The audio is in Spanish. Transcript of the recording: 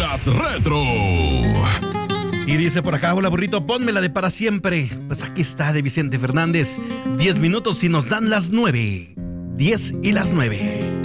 Mañanas Retro. Y dice por acá, hola burrito, ponme la de para siempre. Pues aquí está, de Vicente Fernández. 10 minutos y nos dan las 9. 10 y las 9.